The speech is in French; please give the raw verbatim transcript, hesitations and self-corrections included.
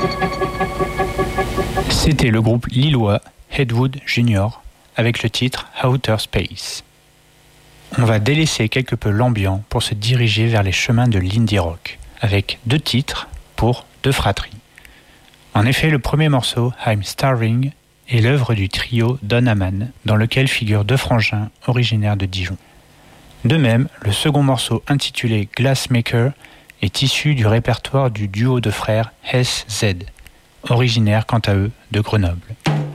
C'était le groupe lillois Headwood Junior avec le titre Outer Space. On va délaisser quelque peu l'ambiant pour se diriger vers les chemins de l'indie rock, avec deux titres pour deux fratries. En effet, le premier morceau, I'm Starving, est l'œuvre du trio Don Hamann, dans lequel figurent deux frangins originaires de Dijon. De même, le second morceau intitulé Glassmaker est issu du répertoire du duo de frères S Z, originaires quant à eux de Grenoble.